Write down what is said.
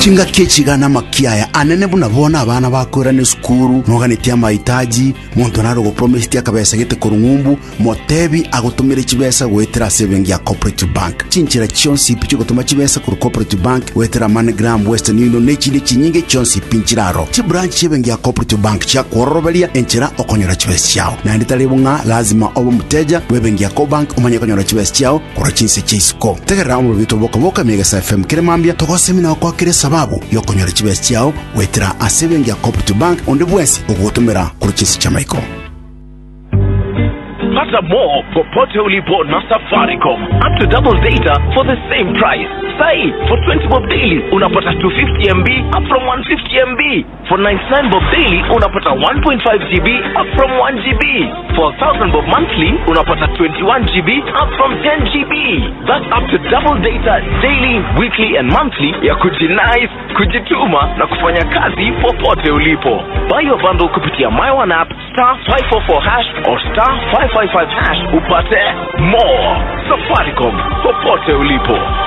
chinga kechiga na makiaya anene buna bona abana bakwira ne skuru noganitia mahitaji muntu naro go promise tia kabesa gite kurungumbu motebi agutumire chibesa gwetera saving ya cooperative bank chinchira chonsi picho gutuma chibesa ku cooperative bank wetera MoneyGram Western Union nechinde chinyinge chonsi pinchiraro chi branch saving ya cooperative bank cha kworobelia enchira okonyora chibesa chao na nditali bunga lazima obo muteja webengi ya co bank umanye konyora chibesa chao kora chinse chisco tegera mu bito boka mega FM kiremambia tokosemina kwa kire sababu yokonyora chibesa chao wetera a saving ya cooperative bank onde bwesi ugutumira kuri chinse cha Michael. Pata more popote ulipo na Safaricom. Up to double data for the same price. Sai, for 20 bob daily, unapata 250 MB up from 150 MB. For 99 bob daily, unapata 1.5 GB up from 1 GB. For 1000 bob monthly, unapata 21 GB up from 10 GB. That's up to double data daily, weekly and monthly ya kujinais, kujituma na kufanya kazi popote ulipo. Buy your bundle kupitia My One app *544# or *555# upate more. Safaricom, popote ulipo.